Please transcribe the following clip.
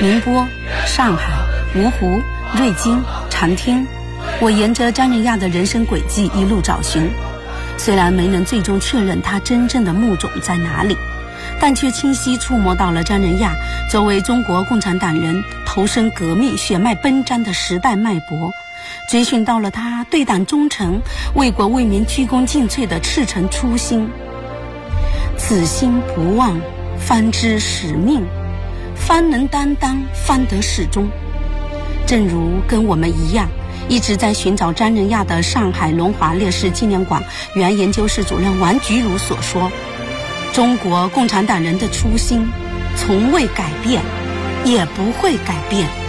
宁波、上海、芜湖、瑞金、长汀，我沿着张仁亚的人生轨迹一路找寻，虽然没能最终确认他真正的墓种在哪里，但却清晰触摸到了张仁亚作为中国共产党人投身革命血脉奔张的时代脉搏，追寻到了他对党忠诚、为国为民鞠躬尽瘁的赤诚初心。此心不忘，方知使命，方能担当，方得始终。正如跟我们一样一直在寻找张仁亚的上海龙华烈士纪念馆原研究室主任王菊如所说，中国共产党人的初心从未改变，也不会改变。